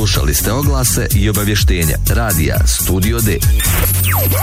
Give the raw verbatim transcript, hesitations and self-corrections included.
Slušali ste oglase i obavještenja radija Studio D.